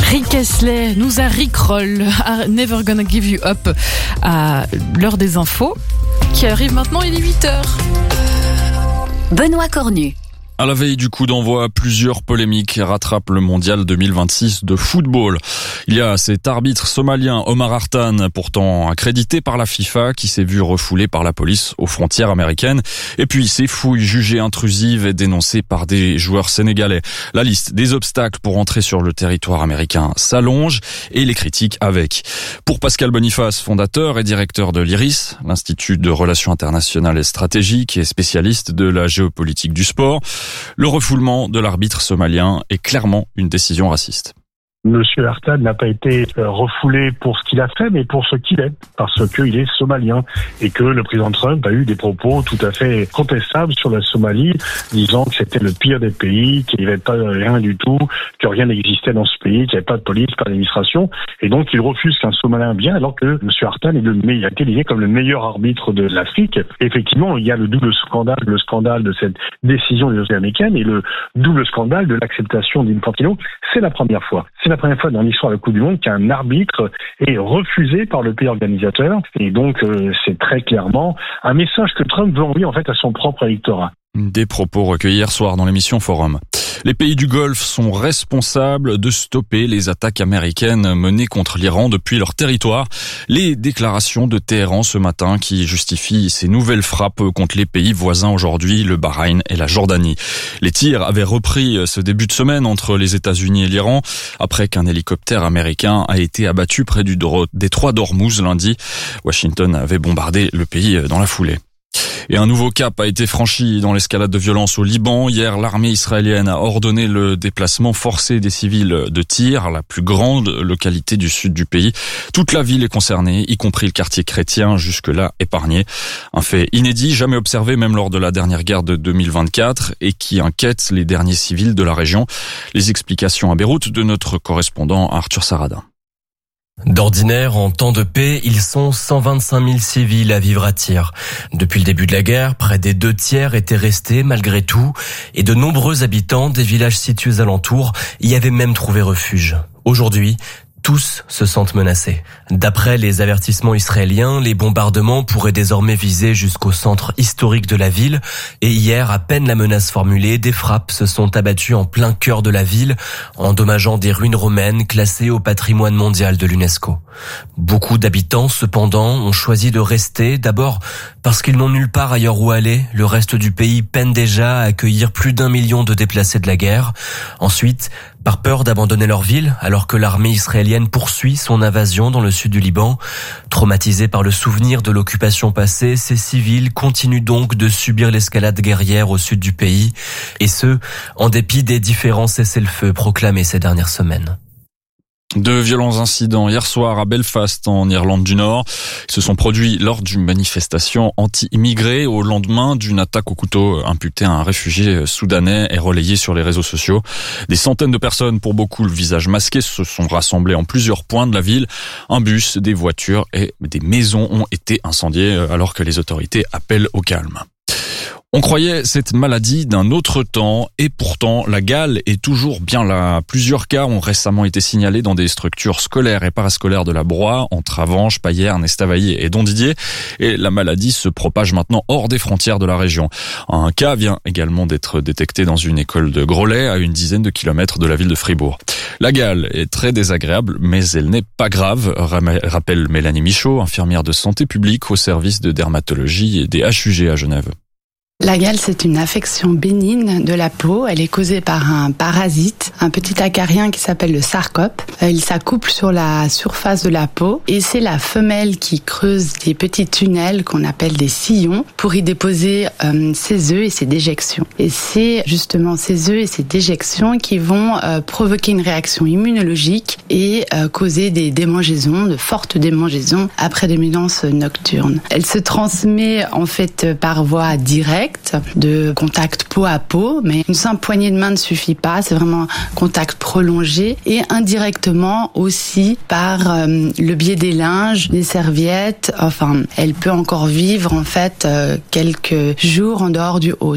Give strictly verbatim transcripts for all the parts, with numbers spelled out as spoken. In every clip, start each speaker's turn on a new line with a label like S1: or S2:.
S1: Rick Astley nous a rickroll à Never Gonna Give You Up à l'heure des infos qui arrive maintenant, il est huit heures.
S2: Benoît Cornu.
S3: À la veille du coup d'envoi, plusieurs polémiques rattrapent le mondial deux mille vingt-six de football. Il y a cet arbitre somalien Omar Hartan, pourtant accrédité par la FIFA, qui s'est vu refoulé par la police aux frontières américaines. Et puis ces fouilles jugées intrusives et dénoncées par des joueurs sénégalais. La liste des obstacles pour entrer sur le territoire américain s'allonge et les critiques avec. Pour Pascal Boniface, fondateur et directeur de l'I R I S, l'Institut de Relations Internationales et Stratégiques et spécialiste de la géopolitique du sport, le refoulement de l'arbitre somalien est clairement une décision raciste.
S4: Monsieur Hartan n'a pas été refoulé pour ce qu'il a fait, mais pour ce qu'il est, parce qu'il est somalien, et que le président Trump a eu des propos tout à fait contestables sur la Somalie, disant que c'était le pire des pays, qu'il n'y avait pas rien du tout, que rien n'existait dans ce pays, qu'il n'y avait pas de police, pas d'administration, et donc il refuse qu'un Somalien vienne, alors que Monsieur Hartan est le meilleur, il a été lié comme le meilleur arbitre de l'Afrique. Et effectivement, il y a le double scandale, le scandale de cette décision des autorités américaines et le double scandale de l'acceptation d'Infantino. C'est la première fois. C'est la première fois dans l'histoire de la Coupe du Monde qu'un arbitre est refusé par le pays organisateur. Et donc, euh, c'est très clairement un message que Trump veut envoyer en fait à son propre électorat.
S3: Des propos recueillis hier soir dans l'émission Forum. Les pays du Golfe sont responsables de stopper les attaques américaines menées contre l'Iran depuis leur territoire. Les déclarations de Téhéran ce matin qui justifient ces nouvelles frappes contre les pays voisins aujourd'hui, le Bahreïn et la Jordanie. Les tirs avaient repris ce début de semaine entre les États-Unis et l'Iran après qu'un hélicoptère américain a été abattu près du détroit d'Ormuz lundi. Washington avait bombardé le pays dans la foulée. Et un nouveau cap a été franchi dans l'escalade de violence au Liban. Hier, l'armée israélienne a ordonné le déplacement forcé des civils de Tyr, la plus grande localité du sud du pays. Toute la ville est concernée, y compris le quartier chrétien, jusque-là épargné. Un fait inédit, jamais observé même lors de la dernière guerre de deux mille vingt-quatre et qui inquiète les derniers civils de la région. Les explications à Beyrouth de notre correspondant Arthur Saradin.
S5: D'ordinaire, en temps de paix, ils sont cent vingt-cinq mille civils à vivre à Tyr. Depuis le début de la guerre, près des deux tiers étaient restés malgré tout, et de nombreux habitants des villages situés alentours y avaient même trouvé refuge. Aujourd'hui, tous se sentent menacés. D'après les avertissements israéliens, les bombardements pourraient désormais viser jusqu'au centre historique de la ville. Et hier, à peine la menace formulée, des frappes se sont abattues en plein cœur de la ville, endommageant des ruines romaines classées au patrimoine mondial de l'UNESCO. Beaucoup d'habitants, cependant, ont choisi de rester, d'abord parce qu'ils n'ont nulle part ailleurs où aller. Le reste du pays peine déjà à accueillir plus d'un million de déplacés de la guerre. Ensuite, par peur d'abandonner leur ville, alors que l'armée israélienne poursuit son invasion dans le sud du Liban. Traumatisés par le souvenir de l'occupation passée, ces civils continuent donc de subir l'escalade guerrière au sud du pays, et ce, en dépit des différents cessez-le-feu proclamés ces dernières semaines.
S3: De violents incidents hier soir à Belfast en Irlande du Nord. Ils se sont produits lors d'une manifestation anti-immigrés au lendemain d'une attaque au couteau imputée à un réfugié soudanais et relayée sur les réseaux sociaux. Des centaines de personnes, pour beaucoup le visage masqué, se sont rassemblées en plusieurs points de la ville. Un bus, des voitures et des maisons ont été incendiées alors que les autorités appellent au calme. On croyait cette maladie d'un autre temps et pourtant la gale est toujours bien là. Plusieurs cas ont récemment été signalés dans des structures scolaires et parascolaires de la Broye, entre Avenches, Payerne, Estavayer et Dondidier. Et la maladie se propage maintenant hors des frontières de la région. Un cas vient également d'être détecté dans une école de Groslay à une dizaine de kilomètres de la ville de Fribourg. La gale est très désagréable, mais elle n'est pas grave, rappelle Mélanie Michaud, infirmière de santé publique au service de dermatologie et des H U G à Genève.
S6: La gale, c'est une affection bénigne de la peau. Elle est causée par un parasite, un petit acarien qui s'appelle le sarcope. Il s'accouple sur la surface de la peau et c'est la femelle qui creuse des petits tunnels qu'on appelle des sillons pour y déposer euh, ses œufs et ses déjections. Et c'est justement ces œufs et ces déjections qui vont euh, provoquer une réaction immunologique et euh, causer des démangeaisons, de fortes démangeaisons après dominance nocturne. Elle se transmet en fait par voie directe, de contact peau à peau, mais une simple poignée de main ne suffit pas, c'est vraiment un contact prolongé et indirectement aussi par euh, le biais des linges, des serviettes, enfin, elle peut encore vivre en fait euh, quelques jours en dehors du hôte.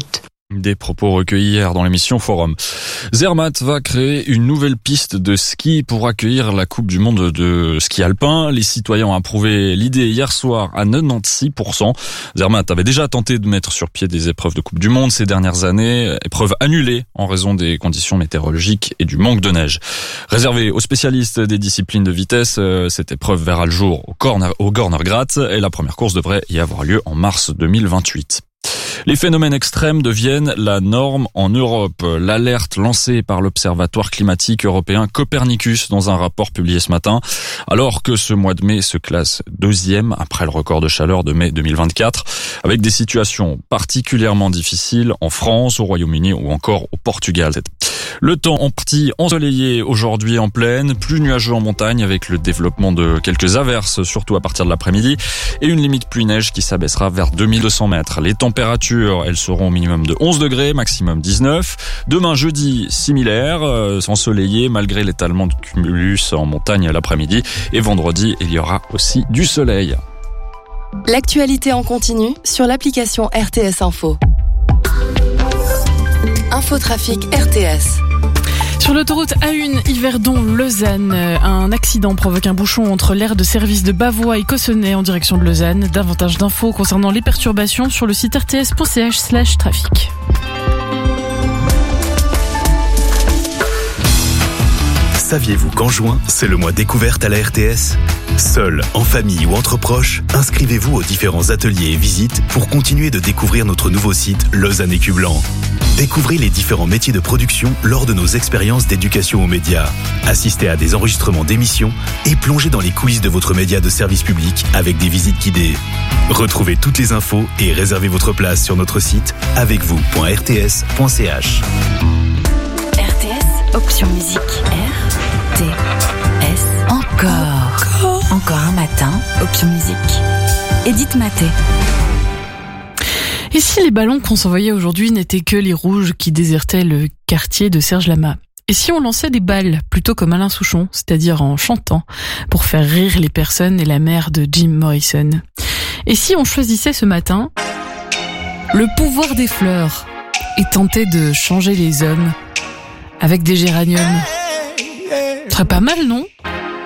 S3: Des propos recueillis hier dans l'émission Forum. Zermatt va créer une nouvelle piste de ski pour accueillir la Coupe du Monde de ski alpin. Les citoyens ont approuvé l'idée hier soir à quatre-vingt-seize pour cent. Zermatt avait déjà tenté de mettre sur pied des épreuves de Coupe du Monde ces dernières années, épreuves annulées en raison des conditions météorologiques et du manque de neige. Réservée aux spécialistes des disciplines de vitesse, cette épreuve verra le jour au Corner, au Gornergrat et la première course devrait y avoir lieu en mars deux mille vingt-huit. Les phénomènes extrêmes deviennent la norme en Europe. L'alerte lancée par l'Observatoire climatique européen Copernicus dans un rapport publié ce matin, alors que ce mois de mai se classe deuxième après le record de chaleur de mai deux mille vingt-quatre, avec des situations particulièrement difficiles en France, au Royaume-Uni ou encore au Portugal. Le temps en partie ensoleillé aujourd'hui en plaine, plus nuageux en montagne avec le développement de quelques averses, surtout à partir de l'après-midi, et une limite pluie-neige qui s'abaissera vers deux mille deux cents mètres. Les températures, elles seront au minimum de onze degrés, maximum dix-neuf. Demain, jeudi, similaire, euh, ensoleillé malgré l'étalement de cumulus en montagne l'après-midi. Et vendredi, il y aura aussi du soleil.
S7: L'actualité en continu sur l'application R T S Info. Infotrafic R T S.
S1: Sur l'autoroute A un Yverdon-Lausanne, un accident provoque un bouchon entre l'aire de service de Bavois et Cossonay en direction de Lausanne. Davantage d'infos concernant les perturbations sur le site r t s point c h slash trafic.
S8: Saviez-vous qu'en juin, c'est le mois découverte à la R T S ? Seul, en famille ou entre proches, inscrivez-vous aux différents ateliers et visites pour continuer de découvrir notre nouveau site Lausanne Écu Blanc. Découvrez les différents métiers de production lors de nos expériences d'éducation aux médias. Assistez à des enregistrements d'émissions et plongez dans les coulisses de votre média de service public avec des visites guidées. Retrouvez toutes les infos et réservez votre place sur notre site avec vous point r t s point c h.
S2: R T S, option musique. R T S. Encore. Encore. Encore un matin, option musique. Edith Maté.
S1: Et si les ballons qu'on s'envoyait aujourd'hui n'étaient que les rouges qui désertaient le quartier de Serge Lama ? Et si on lançait des balles, plutôt comme Alain Souchon, c'est-à-dire en chantant, pour faire rire les personnes et la mère de Jim Morrison ? Et si on choisissait ce matin le pouvoir des fleurs et tenter de changer les hommes avec des géraniums ? Ce serait pas mal, non ?